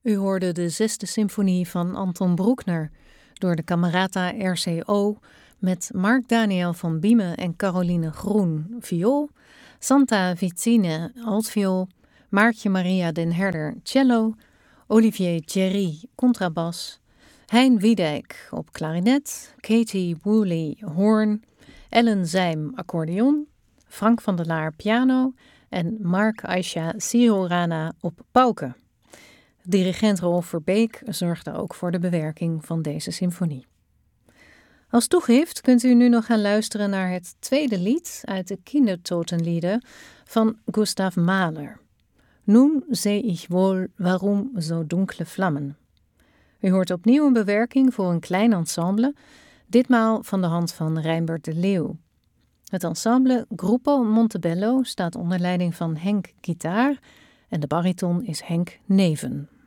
U hoorde de 6e symfonie van Anton Bruckner door de Camerata RCO met Mark Daniel van Biemen en Caroline Groen, viool, Santa Vicine, altviool, Maartje Maria den Herder, cello, Olivier Thierry, contrabas, Hein Wiedijk op klarinet, Katie Woolley, hoorn, Ellen Zijm, accordeon, Frank van der Laar, piano en Mark Aisha Siorana op pauken. Dirigent Rolf Verbeek zorgde ook voor de bewerking van deze symfonie. Als toegift kunt u nu nog gaan luisteren naar het tweede lied uit de Kindertotenlieder van Gustav Mahler. Nun seh ich wohl, warum so dunkle Flammen. U hoort opnieuw een bewerking voor een klein ensemble, ditmaal van de hand van Rijnbert de Leeuw. Het ensemble Gruppo Montebello staat onder leiding van Henk Gitaar en de bariton is Henk Neven.